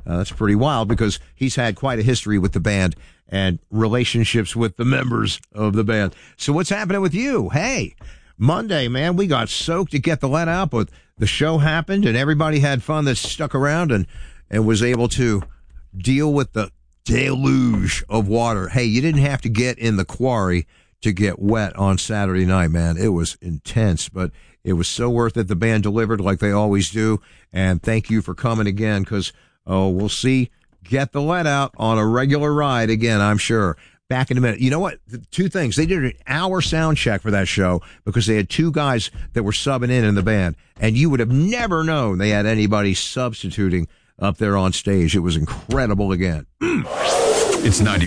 That's pretty wild because he's had quite a history with the band and relationships with the members of the band. So what's happening with you? Hey, Monday, man, we got soaked to get the let out, but the show happened and everybody had fun that stuck around and was able to deal with the deluge of water. Hey, you didn't have to get in the quarry to get wet on Saturday night, man. It was intense, but it was so worth it. The band delivered like they always do. And thank you for coming again because, we'll see Get the Let Out on a regular ride again, I'm sure. Back in a minute. You know what? Two things. They did an hour sound check for that show because they had two guys that were subbing in the band. And you would have never known they had anybody substituting up there on stage. It was incredible again. It's 90.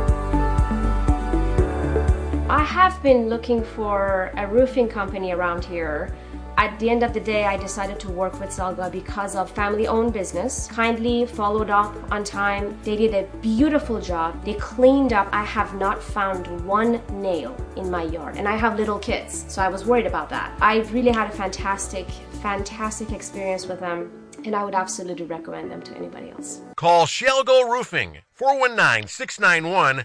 I have been looking for a roofing company around here. At the end of the day, I decided to work with Selga because of family-owned business. Kindly followed up on time. They did a beautiful job. They cleaned up. I have not found one nail in my yard, and I have little kids, so I was worried about that. I really had a fantastic experience with them, and I would absolutely recommend them to anybody else. Call Shelgo Roofing, 419-691-9641.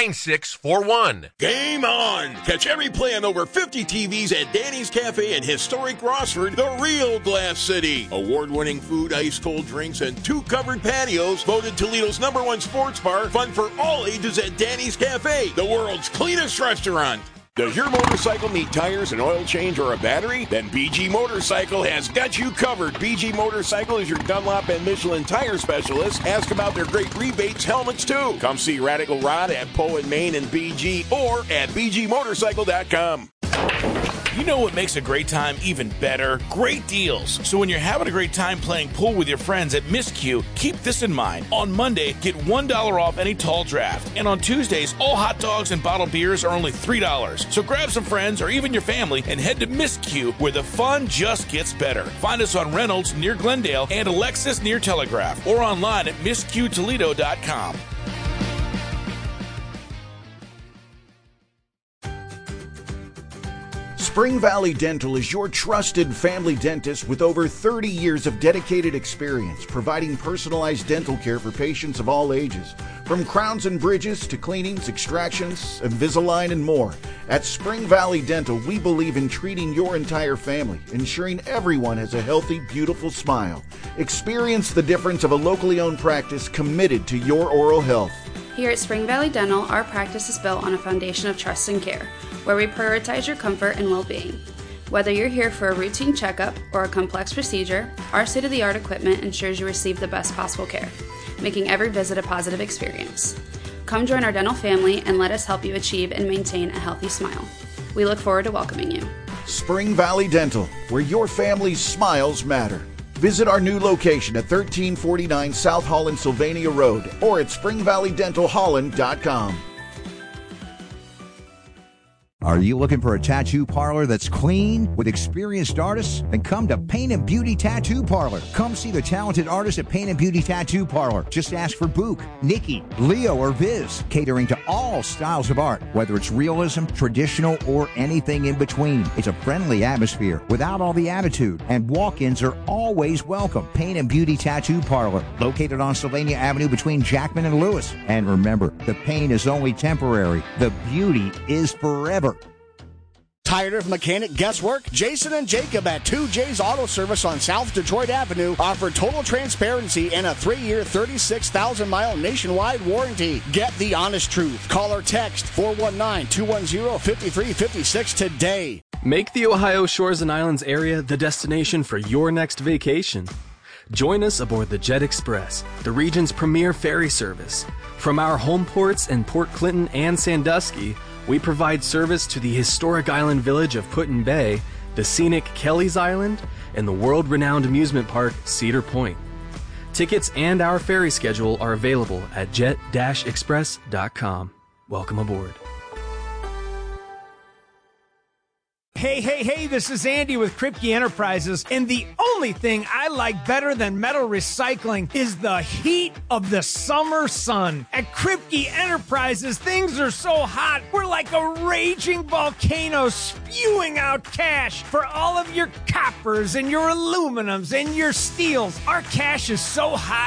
Game on! Catch every play on over 50 TVs at Danny's Cafe in historic Rossford, the real Glass City. Award-winning food, ice-cold drinks, and 2 covered patios. Voted Toledo's #1 sports bar. Fun for all ages at Danny's Cafe, the world's cleanest restaurant. Does your motorcycle need tires, an oil change, or a battery? Then BG Motorcycle has got you covered. BG Motorcycle is your Dunlop and Michelin tire specialist. Ask about their great rebates, helmets, too. Come see Radical Rod at Poe and Main and BG or at bgmotorcycle.com. You know what makes a great time even better? Great deals. So when you're having a great time playing pool with your friends at Miss Q, keep this in mind. On Monday, get $1 off any tall draft. And on Tuesdays, all hot dogs and bottled beers are only $3. So grab some friends or even your family and head to Miss Q, where the fun just gets better. Find us on Reynolds near Glendale and Alexis near Telegraph or online at MissQToledo.com. Spring Valley Dental is your trusted family dentist with over 30 years of dedicated experience providing personalized dental care for patients of all ages. From crowns and bridges to cleanings, extractions, Invisalign, and more. At Spring Valley Dental, we believe in treating your entire family, ensuring everyone has a healthy, beautiful smile. Experience the difference of a locally owned practice committed to your oral health. Here at Spring Valley Dental, our practice is built on a foundation of trust and care, where we prioritize your comfort and well-being. Whether you're here for a routine checkup or a complex procedure, our state-of-the-art equipment ensures you receive the best possible care, making every visit a positive experience. Come join our dental family and let us help you achieve and maintain a healthy smile. We look forward to welcoming you. Spring Valley Dental, where your family's smiles matter. Visit our new location at 1349 South Holland Sylvania Road or at springvalleydentalholland.com. Are you looking for a tattoo parlor that's clean with experienced artists? Then come to Paint and Beauty Tattoo Parlor. Come see the talented artists at Paint and Beauty Tattoo Parlor. Just ask for Book, Nikki, Leo, or Viz, catering to all styles of art, whether it's realism, traditional, or anything in between. It's a friendly atmosphere without all the attitude, and walk-ins are always welcome. Paint and Beauty Tattoo Parlor, located on Sylvania Avenue between Jackman and Lewis. And remember, the pain is only temporary. The beauty is forever. Tired of mechanic guesswork? Jason and Jacob at 2J's Auto Service on South Detroit Avenue offer total transparency and a 3-year, 36,000-mile nationwide warranty. Get the honest truth. Call or text 419-210-5356 today. Make the Ohio Shores and Islands area the destination for your next vacation. Join us aboard the Jet Express, the region's premier ferry service. From our home ports in Port Clinton and Sandusky, we provide service to the historic island village of Put-in Bay, the scenic Kelly's Island, and the world-renowned amusement park Cedar Point. Tickets and our ferry schedule are available at jet-express.com. Welcome aboard. Hey, this is Andy with Kripke Enterprises, and the only thing I like better than metal recycling is the heat of the summer sun. At Kripke Enterprises, things are so hot, we're like a raging volcano spewing out cash for all of your coppers and your aluminums and your steels. Our cash is so hot,